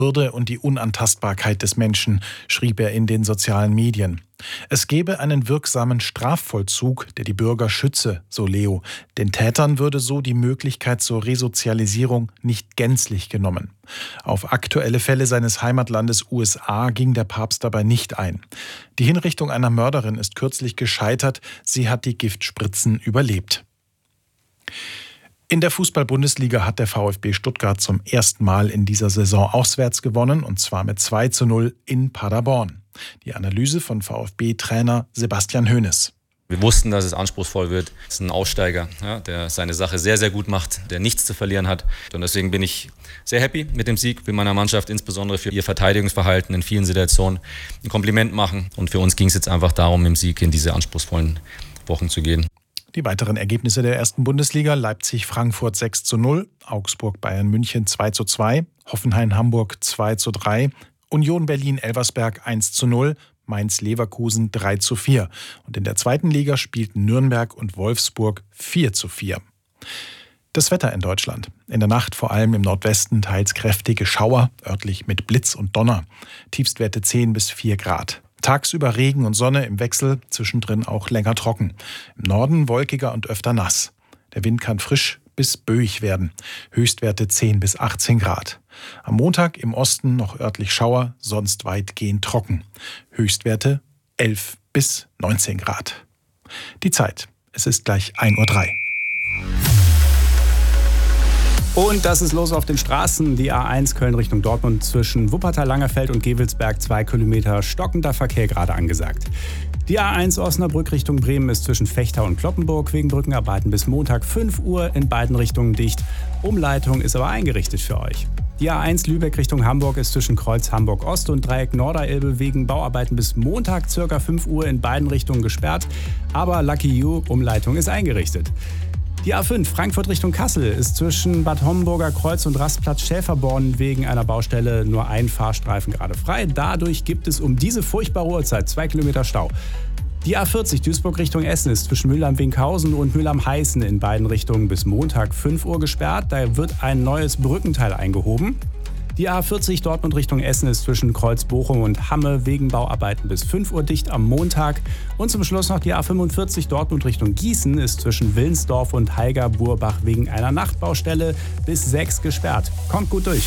Würde und die Unantastbarkeit des Menschen, schrieb er in den sozialen Medien. Es gebe einen wirksamen Strafvollzug, der die Bürger schütze, so Leo. Den Tätern würde so die Möglichkeit zur Resozialisierung nicht gänzlich genommen. Auf aktuelle Fälle seines Heimatlandes USA ging der Papst dabei nicht ein. Die Hinrichtung einer Mörderin ist kürzlich gescheitert. Sie hat die Giftspritzen überlebt. In der Fußball-Bundesliga hat der VfB Stuttgart zum ersten Mal in dieser Saison auswärts gewonnen, und zwar mit 2:0 in Paderborn. Die Analyse von VfB-Trainer Sebastian Hoeneß. Wir wussten, dass es anspruchsvoll wird. Es ist ein Aussteiger, ja, der seine Sache sehr, sehr gut macht, der nichts zu verlieren hat. Und deswegen bin ich sehr happy mit dem Sieg. Will meiner Mannschaft insbesondere für ihr Verteidigungsverhalten in vielen Situationen ein Kompliment machen. Und für uns ging es jetzt einfach darum, im Sieg in diese anspruchsvollen Wochen zu gehen. Die weiteren Ergebnisse der ersten Bundesliga: Leipzig-Frankfurt 6:0, Augsburg-Bayern München 2:2, Hoffenheim-Hamburg 2:3, Union Berlin-Elversberg 1:0, Mainz-Leverkusen 3:4. Und in der zweiten Liga spielten Nürnberg und Wolfsburg 4:4. Das Wetter in Deutschland. In der Nacht vor allem im Nordwesten teils kräftige Schauer, örtlich mit Blitz und Donner. Tiefstwerte 10 bis 4 Grad. Tagsüber Regen und Sonne im Wechsel, zwischendrin auch länger trocken. Im Norden wolkiger und öfter nass. Der Wind kann frisch bis böig werden. Höchstwerte 10 bis 18 Grad. Am Montag im Osten noch örtlich Schauer, sonst weitgehend trocken. Höchstwerte 11 bis 19 Grad. Die Zeit. Es ist gleich 1:03 Uhr. Und das ist los auf den Straßen. Die A1 Köln Richtung Dortmund zwischen Wuppertal-Langerfeld und Gevelsberg 2 Kilometer stockender Verkehr gerade angesagt. Die A1 Osnabrück Richtung Bremen ist zwischen Vechta und Cloppenburg wegen Brückenarbeiten bis Montag 5 Uhr in beiden Richtungen dicht. Umleitung ist aber eingerichtet für euch. Die A1 Lübeck Richtung Hamburg ist zwischen Kreuz Hamburg-Ost und Dreieck Norderelbe wegen Bauarbeiten bis Montag ca. 5 Uhr in beiden Richtungen gesperrt. Aber Lucky You, Umleitung ist eingerichtet. Die A5 Frankfurt Richtung Kassel ist zwischen Bad Homburger Kreuz und Rastplatz Schäferborn wegen einer Baustelle nur ein Fahrstreifen gerade frei. Dadurch gibt es um diese furchtbare Uhrzeit 2 Kilometer Stau. Die A40 Duisburg Richtung Essen ist zwischen Mühlheim-Winkhausen und Mühlheim-Heißen in beiden Richtungen bis Montag 5 Uhr gesperrt. Da wird ein neues Brückenteil eingehoben. Die A40 Dortmund Richtung Essen ist zwischen Kreuz Bochum und Hamme wegen Bauarbeiten bis 5 Uhr dicht am Montag. Und zum Schluss noch die A45 Dortmund Richtung Gießen ist zwischen Willensdorf und Heiger-Burbach wegen einer Nachtbaustelle bis 6 gesperrt. Kommt gut durch.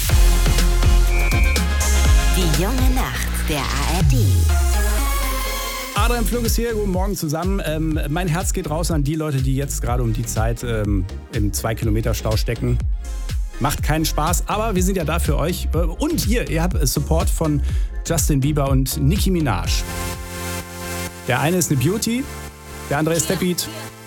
Die junge Nacht der ARD. Adrian Flug ist hier, guten Morgen zusammen. Mein Herz geht raus an die Leute, die jetzt gerade um die Zeit im 2-Kilometer-Stau stecken. Macht keinen Spaß, aber wir sind ja da für euch. Und ihr habt Support von Justin Bieber und Nicki Minaj. Der eine ist eine Beauty, der andere ist der Beat.